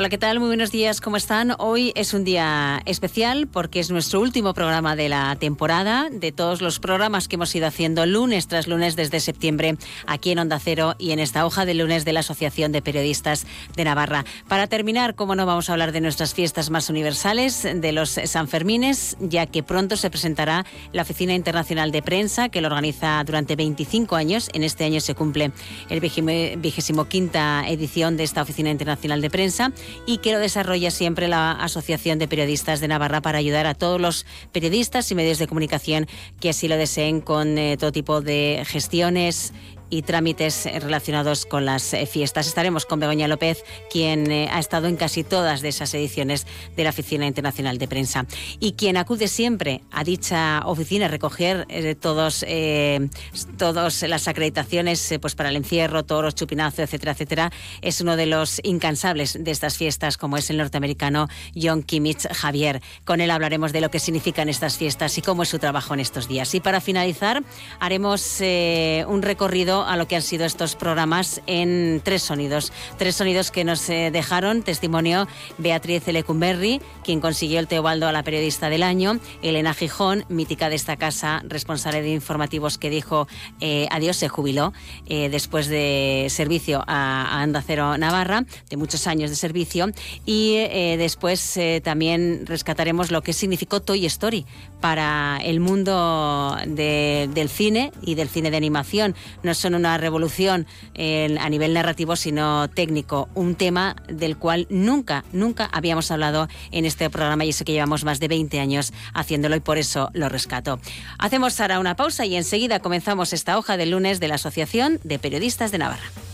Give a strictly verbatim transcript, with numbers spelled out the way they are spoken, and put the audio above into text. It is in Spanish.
Hola, ¿qué tal? Muy buenos días, ¿cómo están? Hoy es un día especial porque es nuestro último programa de la temporada, de todos los programas que hemos ido haciendo lunes tras lunes desde septiembre aquí en Onda Cero y en esta hoja de lunes de la Asociación de Periodistas de Navarra. Para terminar, como no, vamos a hablar de nuestras fiestas más universales, de los Sanfermines, ya que pronto se presentará la Oficina Internacional de Prensa, que lo organiza durante veinticinco años. En este año se cumple el vigésimo quinta edición de esta Oficina Internacional de Prensa, y que lo desarrolla siempre la Asociación de Periodistas de Navarra para ayudar a todos los periodistas y medios de comunicación que así lo deseen con eh, todo tipo de gestiones y trámites relacionados con las eh, fiestas. Estaremos con Begoña López, quien eh, ha estado en casi todas de esas ediciones de la Oficina Internacional de Prensa y quien acude siempre a dicha oficina a recoger eh, todos, eh, todas las acreditaciones eh, pues para el encierro, toros, chupinazo, etcétera, etcétera. Es uno de los incansables de estas fiestas, como es el norteamericano John Kimmich Javier. Con él hablaremos de lo que significan estas fiestas y cómo es su trabajo en estos días. Y para finalizar, haremos eh, un recorrido a lo que han sido estos programas en tres sonidos. Tres sonidos que nos eh, dejaron testimonio Beatriz Lecumberri, quien consiguió el Teobaldo a la periodista del año, Elena Gijón, mítica de esta casa, responsable de informativos, que dijo eh, adiós, se jubiló eh, después de servicio a, a Onda Cero Navarra, de muchos años de servicio, y eh, después eh, también rescataremos lo que significó Toy Story para el mundo de, del cine y del cine de animación. No son una revolución eh, a nivel narrativo, sino técnico, un tema del cual nunca, nunca habíamos hablado en este programa, y eso que llevamos más de veinte años haciéndolo, y por eso lo rescato. Hacemos ahora una pausa y enseguida comenzamos esta hoja del lunes de la Asociación de Periodistas de Navarra.